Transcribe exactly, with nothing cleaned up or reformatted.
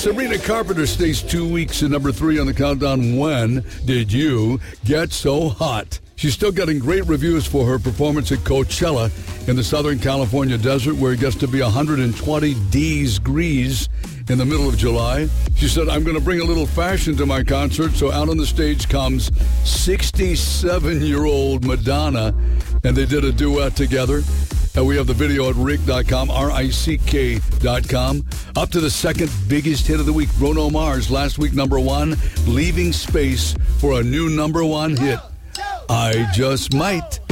Sabrina Carpenter stays two weeks at number three on the countdown. When did you get so hot? She's still getting great reviews for her performance at Coachella in the Southern California desert, where it gets to be one hundred twenty degrees in the middle of July. She said, I'm going to bring a little fashion to my concert. So out on the stage comes sixty-seven-year-old Madonna, and they did a duet together. And we have the video at rick dot com, R I C K dot com. Up to the second biggest hit of the week, Bruno Mars, last week number one, leaving space for a new number one hit. I Just Might.